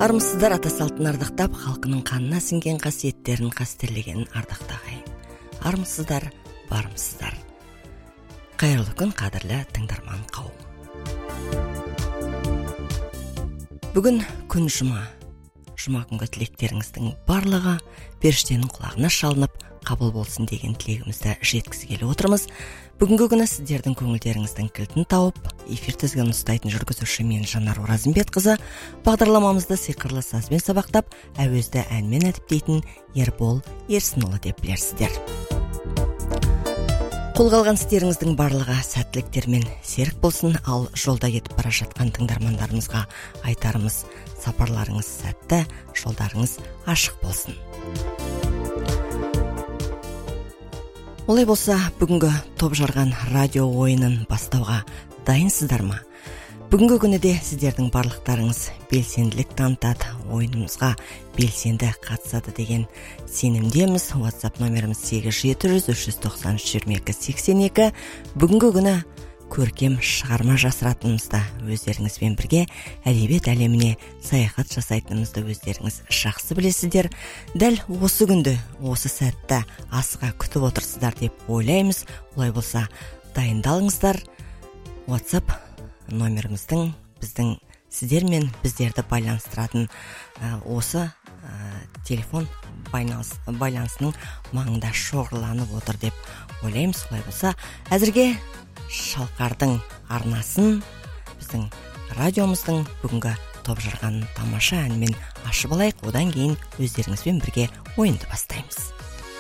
Армысыздар, ата салтын ардақтап, халқының қанына сіңген қасиеттерін қастерлеген ардақты ағайын. Армысыздар, бармысыздар. Қайырлы күн, қадірлі тыңдарман қауым. Бүгін күн жұма. Жұма күнгі тілектеріңіздің барлығы періштенің құлағына шалынып, қабыл болсын деген тілегімізді жеткізгелі отырмыз. Бүгінгі күні сіздердің көңілдеріңіздің кілтін тауып, эфир тізгінін ұстайтын жүргізуші мен Жанар Оразымбетқызы, бағдарламамызды сиқырлы сазбен сабақтап, әуезді әнмен әдіптейтін Ербол Ерсінұлы деп білерсіздер. Қолға алған істеріңіздің барлығы сәттіліктермен серік болсын, ал жолда кетіп бара жатқан тыңдармандарымызға айтарымыз: сапарларыңыз сәтті, жолдарыңыз ашық болсын. Олай болса, бүгінгі топ жарған радио ойынын бастауға дайынсыздар ма? Бүгінгі күні де сіздердің барлықтарыңыз белсенділік танытады, ойынымызға белсенді қатысады деген сенімдеміз. WhatsApp номеріміз 8700-393-2282. Бүгінгі күні көркем шығарма жасыратынымызды өздеріңізбен бірге әдебиет әлеміне саяхат жасайтынымызды өздеріңіз жақсы білесіздер. Дәл осы күнді, осы сәтті асыға күтіп отырсыздар деп ойлаймыз. Олай болса, дайындалыңыздар. WhatsApp номеріміздің біздің сіздер мен біздерді байланыстыратын осы телефон байланысының маңында шоғырланып отыр деп ойлаймыз. Олай болса, әзірге Шалқардың арнасын біздің радиомыздың бүгінгі топ жарған тамаша әнмен ашып алайық. Одан кейін өздеріңізбен бірге ойынды бастаймыз.